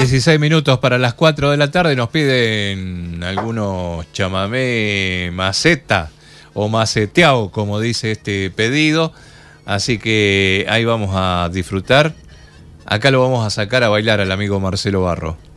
16 minutos para las 4 de la tarde. Nos piden algunos chamamé maceta o maceteado, como dice este pedido. Así que ahí vamos a disfrutar. Acá lo vamos a sacar a bailar al amigo Marcelo Barro.